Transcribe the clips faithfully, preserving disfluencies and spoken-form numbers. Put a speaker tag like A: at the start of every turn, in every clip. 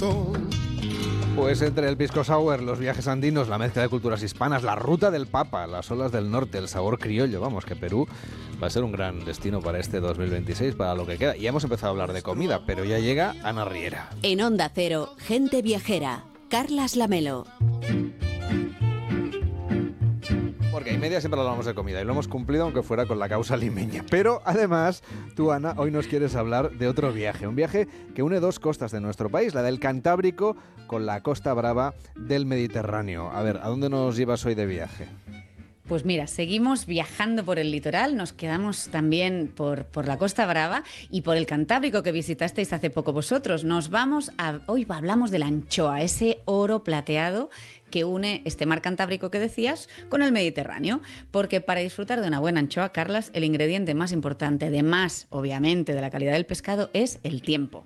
A: montón.
B: Pues entre el pisco sour, los viajes andinos, la mezcla de culturas hispanas, la ruta del Papa, las olas del norte, el sabor criollo, vamos, que Perú va a ser un gran destino para este dos mil veintiséis, para lo que queda. Ya hemos empezado a hablar de comida, pero ya llega Ana Riera.
C: En Onda Cero, gente viajera, Carlas Lamelo.
B: Porque a y media siempre hablamos de comida y lo hemos cumplido aunque fuera con la causa limeña. Pero además, tú, Ana, hoy nos quieres hablar de otro viaje. Un viaje que une dos costas de nuestro país, la del Cantábrico con la Costa Brava del Mediterráneo. A ver, ¿a dónde nos llevas hoy de viaje?
D: Pues mira, seguimos viajando por el litoral, nos quedamos también por, por la Costa Brava y por el Cantábrico que visitasteis hace poco vosotros. Nos vamos a... Hoy hablamos de la anchoa, ese oro plateado que une este mar Cantábrico que decías con el Mediterráneo, porque para disfrutar de una buena anchoa, Carlas, el ingrediente más importante, además, obviamente, de la calidad del pescado, es el tiempo.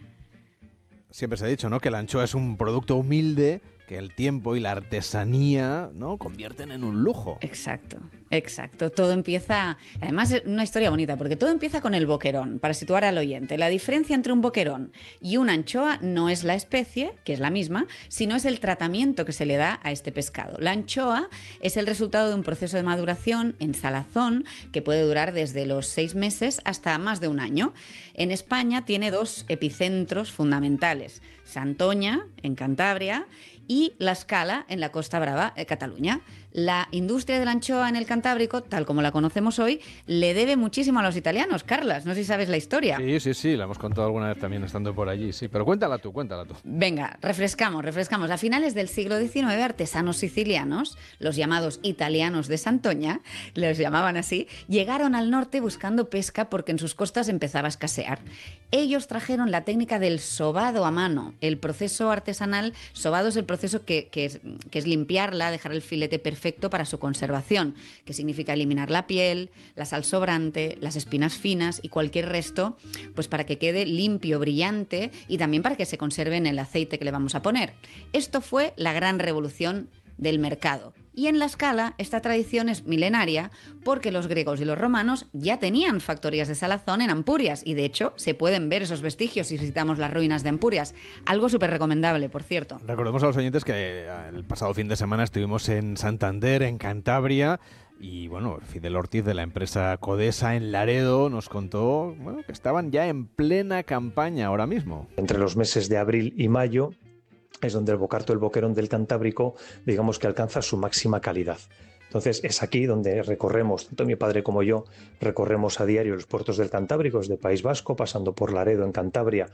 B: Siempre se ha dicho, ¿no?, que la anchoa es un producto humilde, que el tiempo y la artesanía, ¿no?, convierten en un lujo.
D: Exacto, exacto. Todo empieza... Además, es una historia bonita, porque todo empieza con el boquerón, para situar al oyente. La diferencia entre un boquerón y una anchoa no es la especie, que es la misma, sino es el tratamiento que se le da a este pescado. La anchoa es el resultado de un proceso de maduración en salazón que puede durar desde los seis meses hasta más de un año. En España tiene dos epicentros fundamentales: Santoña, en Cantabria, y La Scala, en la Costa Brava, eh, Cataluña. La industria de la anchoa en el Cantábrico, tal como la conocemos hoy, le debe muchísimo a los italianos. Carlas, no sé si sabes la historia.
B: Sí, sí, sí, la hemos contado alguna vez también estando por allí, sí. Pero cuéntala tú, cuéntala tú.
D: Venga, refrescamos, refrescamos. A finales del siglo diecinueve, artesanos sicilianos, los llamados italianos de Santoña, los llamaban así, llegaron al norte buscando pesca porque en sus costas empezaba a escasear. Ellos trajeron la técnica del sobado a mano. El proceso artesanal, sobado es el proceso que, que, es, que es limpiarla, dejar el filete perfecto para su conservación, que significa eliminar la piel, la sal sobrante, las espinas finas y cualquier resto, pues para que quede limpio, brillante y también para que se conserve en el aceite que le vamos a poner. Esto fue la gran revolución del mercado. Y en La Scala esta tradición es milenaria porque los griegos y los romanos ya tenían factorías de salazón en Ampurias y de hecho se pueden ver esos vestigios si visitamos las ruinas de Ampurias. Algo súper recomendable, por cierto.
B: Recordemos a los oyentes que el pasado fin de semana estuvimos en Santander, en Cantabria, y bueno, Fidel Ortiz de la empresa Codesa en Laredo nos contó, bueno, que estaban ya en plena campaña ahora mismo.
E: Entre los meses de abril y mayo es donde el bocarto, el boquerón del Cantábrico, digamos que alcanza su máxima calidad. Entonces es aquí donde recorremos, tanto mi padre como yo, recorremos a diario los puertos del Cantábrico, desde País Vasco, pasando por Laredo en Cantabria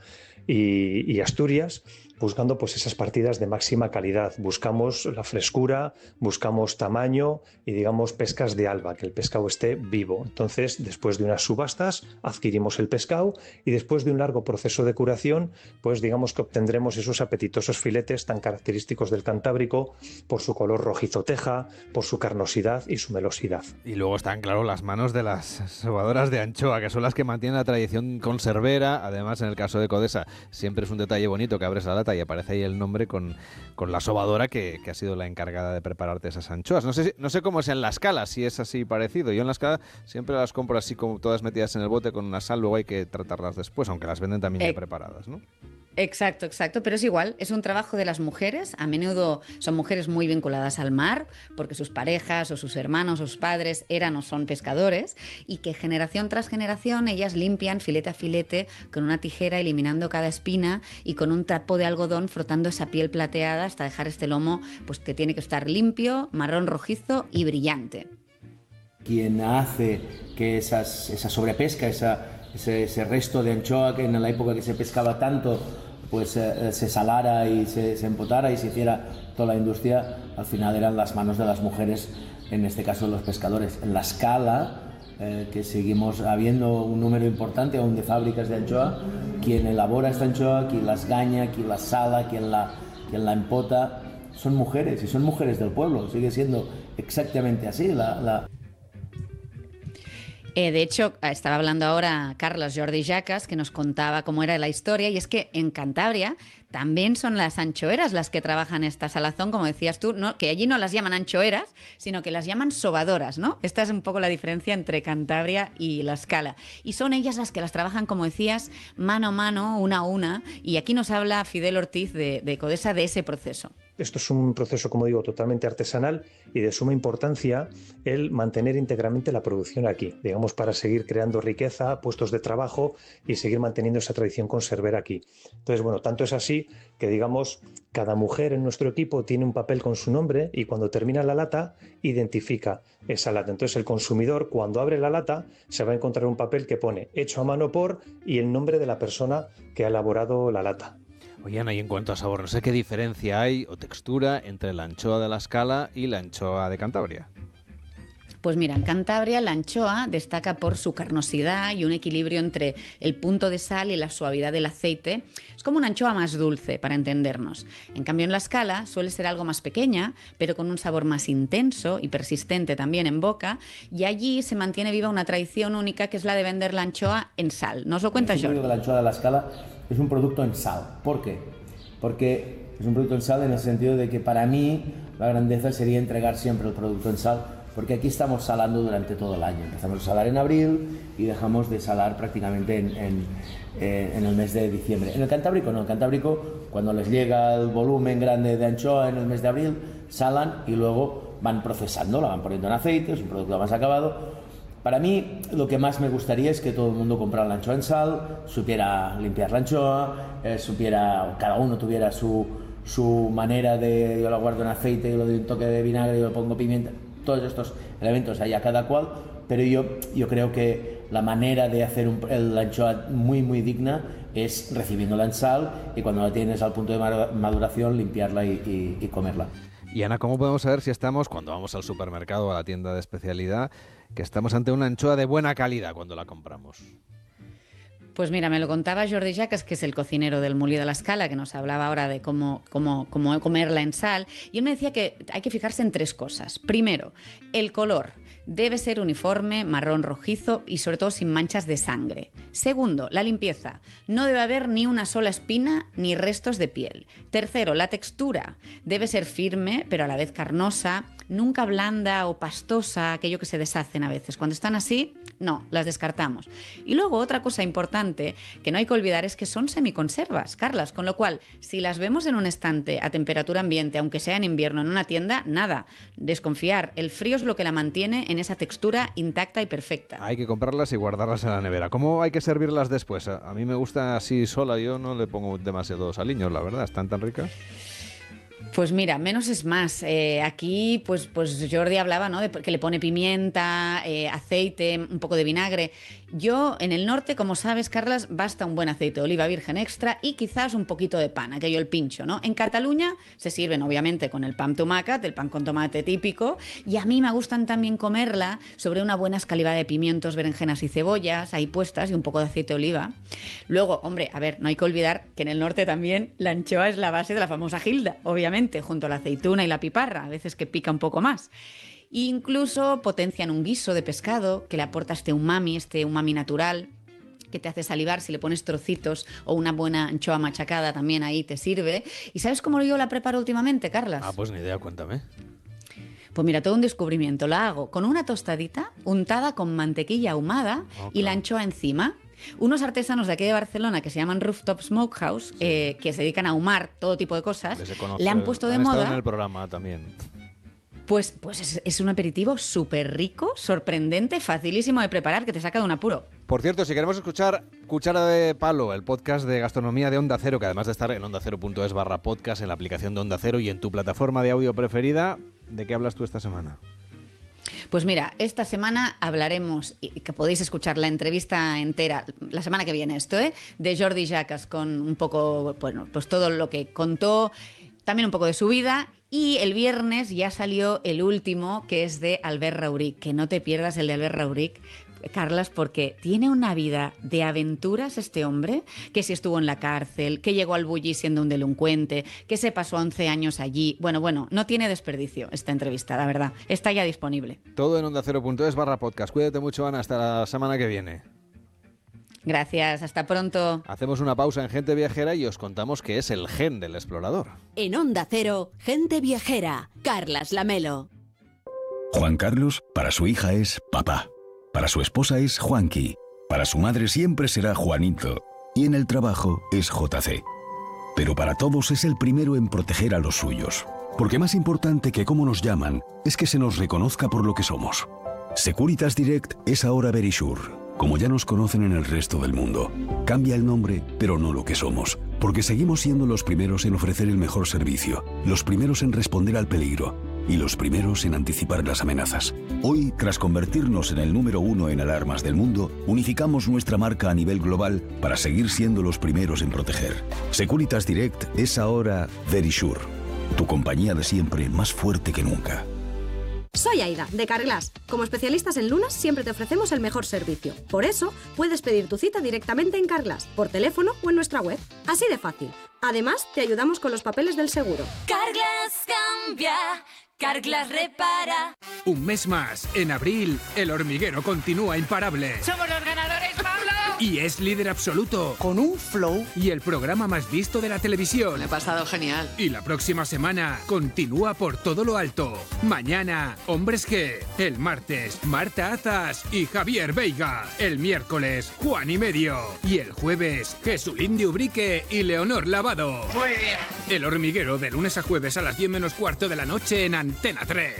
E: y, y Asturias, buscando pues esas partidas de máxima calidad. Buscamos la frescura, buscamos tamaño y digamos pescas de alba, que el pescado esté vivo. Entonces, después de unas subastas, adquirimos el pescado y después de un largo proceso de curación, pues digamos que obtendremos esos apetitosos filetes tan característicos del Cantábrico por su color rojizo teja, por su carnosidad y su melosidad.
B: Y luego están, claro, las manos de las sobadoras de anchoa, que son las que mantienen la tradición conservera. Además, en el caso de Codesa, siempre es un detalle bonito que abres la lata y aparece ahí el nombre con, con la sobadora que, que ha sido la encargada de prepararte esas anchoas. No sé, si, no sé cómo es en La Scala, si es así parecido. Yo en La Scala siempre las compro así como todas metidas en el bote con una sal, luego hay que tratarlas después, aunque las venden también eh. ya preparadas, ¿no?
D: Exacto, exacto, pero es igual, es un trabajo de las mujeres, a menudo son mujeres muy vinculadas al mar, porque sus parejas o sus hermanos o sus padres eran o son pescadores, y que generación tras generación ellas limpian filete a filete con una tijera, eliminando cada espina y con un trapo de algodón frotando esa piel plateada hasta dejar este lomo pues que tiene que estar limpio, marrón rojizo y brillante.
F: Quien hace que esas, esa sobrepesca, esa, ese, ese resto de anchoa que en la época que se pescaba tanto, pues eh, se salara y se, se empotara y se hiciera toda la industria, al final eran las manos de las mujeres, en este caso los pescadores. En La Scala, eh, que seguimos habiendo un número importante aún de fábricas de anchoa, quien elabora esta anchoa, quien las gaña, quien la sala, quien la, quien la empota, son mujeres, y son mujeres del pueblo, sigue siendo exactamente así. La, la...
D: Eh, de hecho, estaba hablando ahora Carlos Jordi Jacas, que nos contaba cómo era la historia, y es que en Cantabria también son las anchoeras las que trabajan esta salazón, como decías tú, ¿no? Que allí no las llaman anchoeras, sino que las llaman sobadoras, ¿no? Esta es un poco la diferencia entre Cantabria y La Scala. Y son ellas las que las trabajan, como decías, mano a mano, una a una, y aquí nos habla Fidel Ortiz de, de Codesa de ese proceso.
E: Esto es un proceso, como digo, totalmente artesanal y de suma importancia el mantener íntegramente la producción aquí, digamos, para seguir creando riqueza, puestos de trabajo y seguir manteniendo esa tradición conservera aquí. Entonces, bueno, tanto es así que, digamos, cada mujer en nuestro equipo tiene un papel con su nombre y cuando termina la lata, identifica esa lata. Entonces, el consumidor, cuando abre la lata, se va a encontrar un papel que pone hecho a mano por y el nombre de la persona que ha elaborado la lata.
B: Oye, Ana, y en cuanto a sabor, no sé qué diferencia hay o textura entre la anchoa de La Scala y la anchoa de Cantabria.
D: Pues mira, en Cantabria la anchoa destaca por su carnosidad y un equilibrio entre el punto de sal y la suavidad del aceite. Es como una anchoa más dulce, para entendernos. En cambio, en La Scala suele ser algo más pequeña, pero con un sabor más intenso y persistente también en boca. Y allí se mantiene viva una tradición única, que es la de vender la anchoa en sal. ¿Nos lo cuenta Jordi?
F: El la anchoa de La Scala es un producto en sal. ¿Por qué? Porque es un producto en sal en el sentido de que para mí la grandeza sería entregar siempre el producto en sal, porque aquí estamos salando durante todo el año. Empezamos a salar en abril y dejamos de salar prácticamente en, en, eh, en el mes de diciembre. En el Cantábrico no, en el Cantábrico cuando les llega el volumen grande de anchoa en el mes de abril, salan y luego van procesando, la van poniendo en aceite, es un producto más acabado. Para mí, lo que más me gustaría es que todo el mundo comprara la anchoa en sal, supiera limpiar la anchoa, eh, supiera, cada uno tuviera su, su manera de, yo la guardo en aceite, yo le doy un toque de vinagre, yo le pongo pimienta, todos estos elementos hay a cada cual, pero yo, yo creo que la manera de hacer un, el, la anchoa muy, muy digna es recibiéndola en sal y cuando la tienes al punto de maduración, limpiarla y, y, y comerla.
B: Y Ana, ¿cómo podemos saber si estamos, cuando vamos al supermercado o a la tienda de especialidad, que estamos ante una anchoa de buena calidad cuando la compramos?
D: Pues mira, me lo contaba Jordi Jacas, que es el cocinero del Molí de La Scala, que nos hablaba ahora de cómo, cómo, cómo comerla en sal. Y él me decía que hay que fijarse en tres cosas. Primero, el color. Debe ser uniforme, marrón rojizo y sobre todo sin manchas de sangre. Segundo, la limpieza. No debe haber ni una sola espina ni restos de piel. Tercero, la textura. Debe ser firme, pero a la vez carnosa, nunca blanda o pastosa, aquello que se deshacen a veces. Cuando están así, no, las descartamos. Y luego otra cosa importante que no hay que olvidar es que son semiconservas, Carlas, con lo cual, si las vemos en un estante a temperatura ambiente, aunque sea en invierno en una tienda, nada, desconfiar. El frío es lo que la mantiene en esa textura intacta y perfecta.
B: Hay que comprarlas y guardarlas en la nevera. ¿Cómo hay que servirlas después? A mí me gusta así sola, yo no le pongo demasiados aliños, la verdad, están tan ricas.
D: Pues mira, menos es más. Eh, aquí, pues, pues Jordi hablaba, ¿no?, de que le pone pimienta, eh, aceite, un poco de vinagre. Yo, en el norte, como sabes, Carlas, basta un buen aceite de oliva virgen extra y quizás un poquito de pan, aquello el pincho, ¿no? En Cataluña se sirven, obviamente, con el pan tomàquet, el pan con tomate típico, y a mí me gustan también comerla sobre una buena escalivada de pimientos, berenjenas y cebollas, ahí puestas, y un poco de aceite de oliva. Luego, hombre, a ver, no hay que olvidar que en el norte también la anchoa es la base de la famosa gilda, obviamente, junto a la aceituna y la piparra, a veces que pica un poco más. Incluso potencian un guiso de pescado que le aporta este umami, este umami natural, que te hace salivar si le pones trocitos o una buena anchoa machacada también ahí te sirve. ¿Y sabes cómo yo la preparo últimamente, Carlas?
B: Ah, pues ni idea, cuéntame.
D: Pues mira, todo un descubrimiento. La hago con una tostadita untada con mantequilla ahumada okay. y la anchoa encima. Unos artesanos de aquí de Barcelona que se llaman Rooftop Smokehouse, sí. eh, que se dedican a ahumar todo tipo de cosas,
B: conoce,
D: le han puesto de
B: han
D: moda...
B: estado en el programa también.
D: Pues, pues es, es un aperitivo súper rico, sorprendente, facilísimo de preparar, que te saca de un apuro.
B: Por cierto, si queremos escuchar Cuchara de Palo, el podcast de gastronomía de Onda Cero, que además de estar en onda cero punto es barra podcast, en la aplicación de Onda Cero y en tu plataforma de audio preferida, ¿de qué hablas tú esta semana?
D: Pues mira, esta semana hablaremos, y que podéis escuchar la entrevista entera, la semana que viene esto, ¿eh?, de Jordi Jacas, con un poco, bueno, pues todo lo que contó, también un poco de su vida. Y el viernes ya salió el último, que es de Albert Rauric, que no te pierdas el de Albert Rauric, Carlas, porque tiene una vida de aventuras este hombre, que si estuvo en la cárcel, que llegó al Bulli siendo un delincuente, que se pasó once años allí. Bueno, bueno, no tiene desperdicio esta entrevista, la verdad. Está ya disponible.
B: Todo en onda cero punto es barra podcast. Cuídate mucho, Ana, hasta la semana que viene.
D: Gracias, hasta pronto.
B: Hacemos una pausa en Gente Viajera y os contamos qué es el gen del explorador.
C: En Onda Cero, Gente Viajera, Carlas Lamelo.
A: Juan Carlos, para su hija es papá. Para su esposa es Juanqui. Para su madre siempre será Juanito. Y en el trabajo es J C. Pero para todos es el primero en proteger a los suyos. Porque más importante que cómo nos llaman es que se nos reconozca por lo que somos. Securitas Direct es ahora Verisure, como ya nos conocen en el resto del mundo. Cambia el nombre, pero no lo que somos, porque seguimos siendo los primeros en ofrecer el mejor servicio, los primeros en responder al peligro y los primeros en anticipar las amenazas. Hoy, tras convertirnos en el número uno en alarmas del mundo, unificamos nuestra marca a nivel global para seguir siendo los primeros en proteger. Securitas Direct es ahora Verisure, tu compañía de siempre más fuerte que nunca.
G: Soy Aida, de Carglass. Como especialistas en lunas, siempre te ofrecemos el mejor servicio. Por eso, puedes pedir tu cita directamente en Carglass, por teléfono o en nuestra web. Así de fácil. Además, te ayudamos con los papeles del seguro.
H: Carglass cambia, Carglass repara.
I: Un mes más, en abril, El Hormiguero continúa imparable.
H: ¡Somos los ganadores, Pablo!
I: Y es líder absoluto.
J: Con un flow.
I: Y el programa más visto de la televisión.
J: Me he pasado genial.
I: Y la próxima semana continúa por todo lo alto. Mañana, Hombres G. El martes, Marta Azas y Javier Veiga. El miércoles, Juan y Medio. Y el jueves, Jesulín de Ubrique y Leonor Lavado.
H: Muy bien.
I: El Hormiguero, de lunes a jueves a las diez menos cuarto de la noche en Antena tres.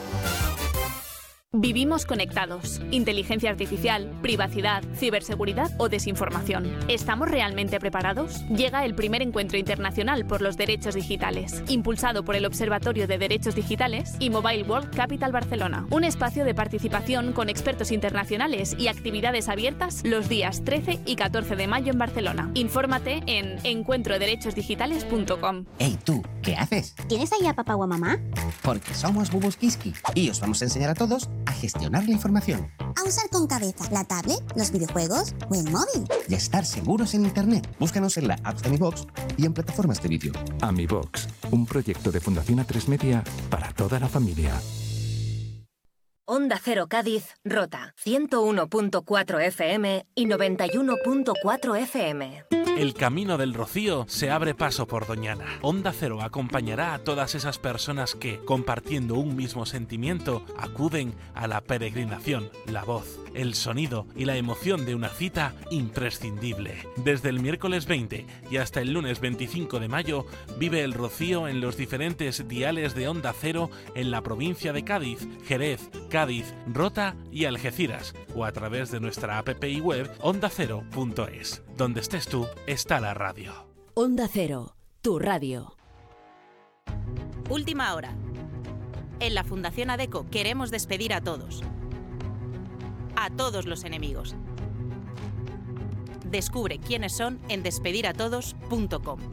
K: Vivimos conectados. Inteligencia artificial, privacidad, ciberseguridad o desinformación. ¿Estamos realmente preparados? Llega el primer encuentro internacional por los derechos digitales, impulsado por el Observatorio de Derechos Digitales y Mobile World Capital Barcelona. Un espacio de participación con expertos internacionales y actividades abiertas los días trece y catorce de mayo en Barcelona. Infórmate en encuentro derechos digitales punto com.
L: Hey tú, ¿qué haces?
M: ¿Tienes ahí a papá o a mamá?
L: Porque somos Bubus Kiski y os vamos a enseñar a todos a gestionar la información.
M: A usar con cabeza la tablet, los videojuegos o el móvil.
L: Y a estar seguros en Internet. Búscanos en la app de Mi Box y en plataformas de vídeo.
N: A Mi Box, un proyecto de Fundación A tres Media para toda la familia.
O: Onda Cero Cádiz, Rota, ciento uno punto cuatro F M y noventa y uno punto cuatro F M.
P: El Camino del Rocío se abre paso por Doñana. Onda Cero acompañará a todas esas personas que, compartiendo un mismo sentimiento, acuden a la peregrinación, la voz, el sonido y la emoción de una cita imprescindible. Desde el miércoles veinte y hasta el lunes veinticinco de mayo, vive el Rocío en los diferentes diales de Onda Cero en la provincia de Cádiz, Jerez, Cádiz, Rota y Algeciras, o a través de nuestra app y web onda cero punto es. Donde estés tú, está la radio.
C: Onda Cero, tu radio.
Q: Última hora. En la Fundación ADECO queremos despedir a todos. A todos los enemigos. Descubre quiénes son en despedir a todos punto com.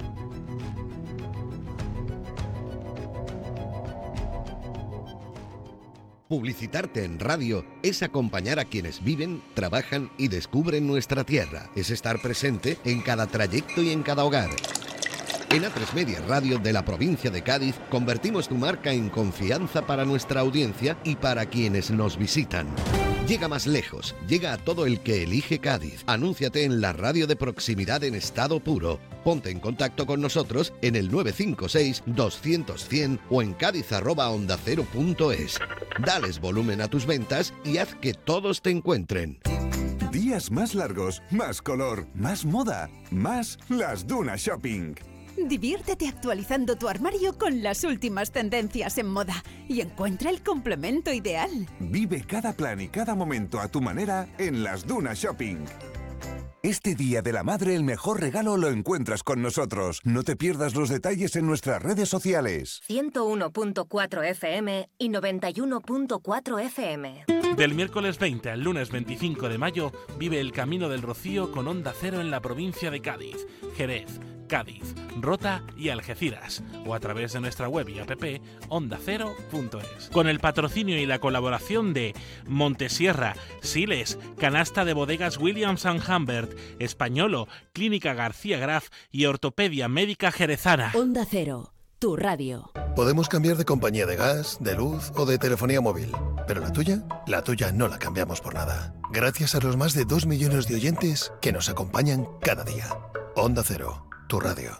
R: Publicitarte en radio es acompañar a quienes viven, trabajan y descubren nuestra tierra. Es estar presente en cada trayecto y en cada hogar. En A tres Media Radio de la provincia de Cádiz convertimos tu marca en confianza para nuestra audiencia y para quienes nos visitan. Llega más lejos, llega a todo el que elige Cádiz. Anúnciate en la radio de proximidad en estado puro. Ponte en contacto con nosotros en el nueve cinco seis, doscientos, cien o en cádiz arroba onda cero punto es. Dales volumen a tus ventas y haz que todos te encuentren.
S: Días más largos, más color, más moda, más Las Dunas Shopping.
T: Diviértete actualizando tu armario con las últimas tendencias en moda y encuentra el complemento ideal.
S: Vive cada plan y cada momento a tu manera en Las Dunas Shopping. Este Día de la Madre el mejor regalo lo encuentras con nosotros. No te pierdas los detalles en nuestras redes sociales.
O: ciento uno punto cuatro F M y noventa y uno punto cuatro F M.
P: Del miércoles veinte al lunes veinticinco de mayo, vive el Camino del Rocío con Onda Cero en la provincia de Cádiz, Jerez, Cádiz, Rota y Algeciras, o a través de nuestra web y app onda cero punto es. Con el patrocinio y la colaboración de Montesierra, Siles, Canasta de Bodegas Williams and Humbert, Españolo, Clínica García Graf y Ortopedia Médica Jerezana.
C: Onda Cero, tu radio.
U: Podemos cambiar de compañía de gas, de luz o de telefonía móvil, pero la tuya, la tuya no la cambiamos por nada. Gracias a los más de dos millones de oyentes que nos acompañan cada día. Onda Cero, tu radio.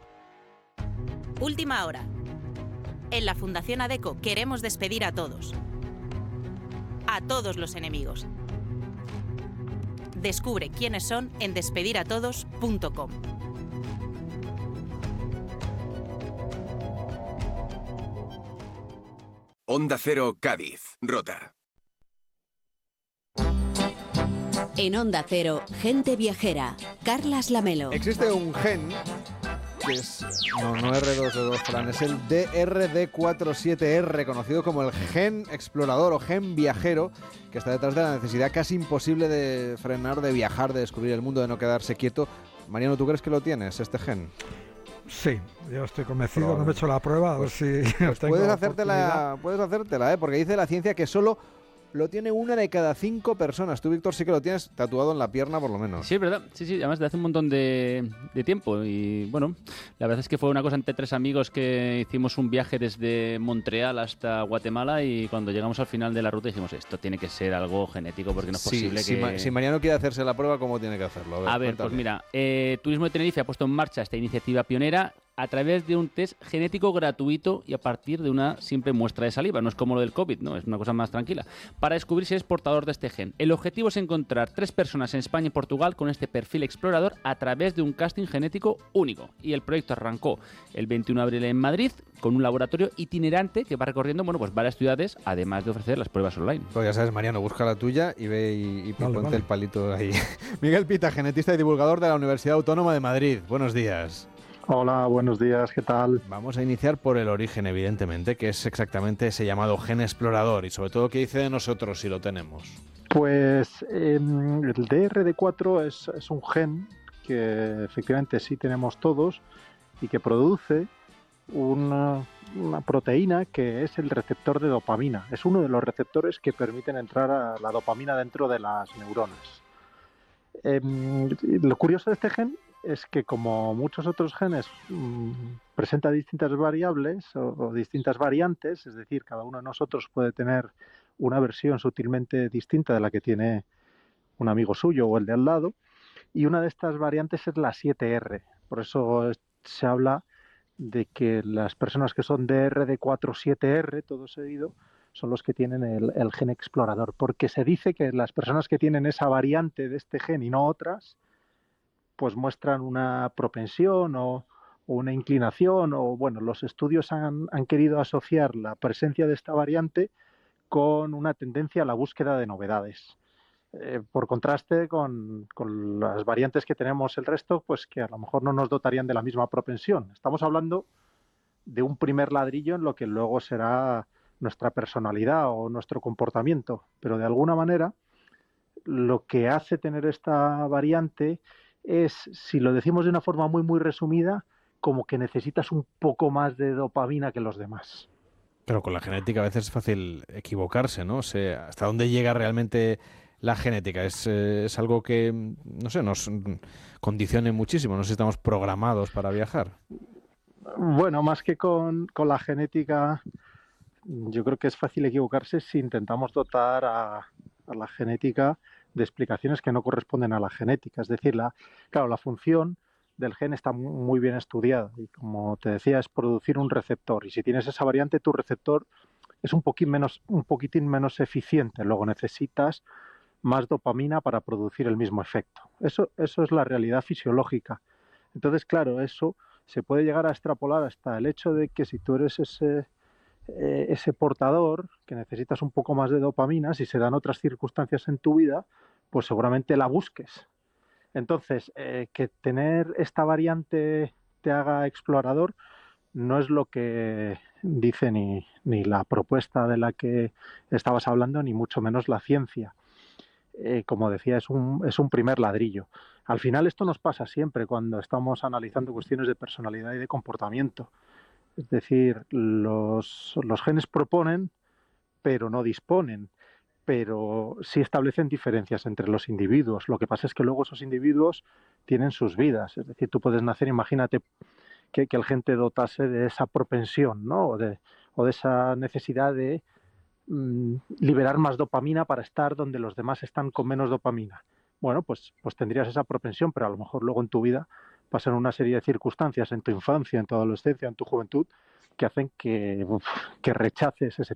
Q: Última hora. En la Fundación ADECO queremos despedir a todos. A todos los enemigos. Descubre quiénes son en despedir a todos punto com.
V: Onda Cero Cádiz, Rota.
C: En Onda Cero, Gente Viajera, Carlas Lamelo.
B: Existe un gen que es, no, no erre dos D dos, Fran, es el D R D cuarenta y siete R, conocido como el gen explorador o gen viajero, que está detrás de la necesidad casi imposible de frenar, de viajar, de descubrir el mundo, de no quedarse quieto. Mariano, ¿tú crees que lo tienes, este gen?
W: Sí, yo estoy convencido, no me he hecho la prueba, a ver si
B: pues
W: tengo
B: puedes hacértela, puedes hacértela, ¿eh? Porque dice la ciencia que solo lo tiene una de cada cinco personas. Tú, Víctor, sí que lo tienes tatuado en la pierna, por lo menos.
X: Sí, es verdad. Sí, sí, además de hace un montón de, de tiempo. Y bueno, la verdad es que fue una cosa entre tres amigos que hicimos un viaje desde Montreal hasta Guatemala y cuando llegamos al final de la ruta dijimos, esto tiene que ser algo genético porque no es
B: sí,
X: posible
B: si
X: que...
B: Ma- si Mariano quiere hacerse la prueba, ¿cómo tiene que hacerlo? A ver,
X: A ver pues mira, eh, Turismo de Tenerife ha puesto en marcha esta iniciativa pionera a través de un test genético gratuito y a partir de una simple muestra de saliva. No es como lo del COVID, no, es una cosa más tranquila. Para descubrir si eres portador de este gen. El objetivo es encontrar tres personas en España y Portugal con este perfil explorador a través de un casting genético único. Y el proyecto arrancó el veintiuno de abril en Madrid con un laboratorio itinerante que va recorriendo bueno, pues varias ciudades, además de ofrecer las pruebas online.
B: Pues ya sabes, Mariano, busca la tuya y ve y, y
W: vale,
B: ponte
W: vale.
B: el palito ahí. Miguel Pita, genetista y divulgador de la Universidad Autónoma de Madrid. Buenos días.
Y: Hola, buenos días, ¿qué tal?
B: Vamos a iniciar por el origen, evidentemente, que es exactamente ese llamado gen explorador y sobre todo qué dice de nosotros si lo tenemos.
Y: Pues eh, el D R D cuatro es, es un gen que efectivamente sí tenemos todos y que produce una, una proteína que es el receptor de dopamina. Es uno de los receptores que permiten entrar a la dopamina dentro de las neuronas. Eh, lo curioso de este gen es que, como muchos otros genes, mmm, presenta distintas variables o, o distintas variantes, es decir, cada uno de nosotros puede tener una versión sutilmente distinta de la que tiene un amigo suyo o el de al lado, y una de estas variantes es la siete R. Por eso se habla de que las personas que son D R D cuarenta y siete R, todo seguido, son los que tienen el, el gen explorador, porque se dice que las personas que tienen esa variante de este gen y no otras, pues muestran una propensión o, o una inclinación, o bueno, los estudios han, han querido asociar la presencia de esta variante con una tendencia a la búsqueda de novedades. Eh, por contraste con, con las variantes que tenemos el resto, pues que a lo mejor no nos dotarían de la misma propensión. Estamos hablando de un primer ladrillo en lo que luego será nuestra personalidad o nuestro comportamiento, pero de alguna manera lo que hace tener esta variante es, si lo decimos de una forma muy muy resumida, como que necesitas un poco más de dopamina que los demás.
B: Pero con la genética a veces es fácil equivocarse, ¿no? O sea, ¿hasta dónde llega realmente la genética? Es, eh, es algo que, no sé, nos condicione muchísimo. No sé si estamos programados para viajar.
Y: Bueno, más que con, con la genética, yo creo que es fácil equivocarse si intentamos dotar a, a la genética de explicaciones que no corresponden a la genética. Es decir, la, claro, la función del gen está muy bien estudiada y, como te decía, es producir un receptor. Y si tienes esa variante, tu receptor es un poquitín menos, un poquitín menos eficiente. Luego necesitas más dopamina para producir el mismo efecto. Eso, eso es la realidad fisiológica. Entonces, claro, eso se puede llegar a extrapolar hasta el hecho de que si tú eres ese... Eh, ese portador que necesitas un poco más de dopamina, si se dan otras circunstancias en tu vida, pues seguramente la busques. Entonces, eh, que tener esta variante te haga explorador no es lo que dice ni, ni la propuesta de la que estabas hablando, ni mucho menos la ciencia. Eh, como decía, es un, es un primer ladrillo. Al final esto nos pasa siempre cuando estamos analizando cuestiones de personalidad y de comportamiento. Es decir, los, los genes proponen, pero no disponen, pero sí establecen diferencias entre los individuos. Lo que pasa es que luego esos individuos tienen sus vidas. Es decir, tú puedes nacer, imagínate que, que el gen te dotase de esa propensión, ¿no? O de, o de esa necesidad de mmm, liberar más dopamina para estar donde los demás están con menos dopamina. Bueno, pues, pues tendrías esa propensión, pero a lo mejor luego en tu vida pasan una serie de circunstancias en tu infancia, en tu adolescencia, en tu juventud, que hacen que, uf, que rechaces ese